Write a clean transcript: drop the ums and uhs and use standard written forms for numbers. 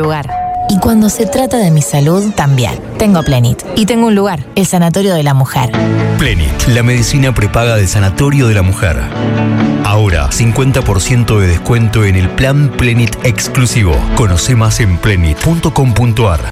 lugar. Y cuando se trata de mi salud, también. Tengo Plenit. Y tengo un lugar, el Sanatorio de la Mujer. Plenit, la medicina prepaga del Sanatorio de la Mujer. Ahora, 50% de descuento en el plan Plenit exclusivo. Conoce más en plenit.com.ar.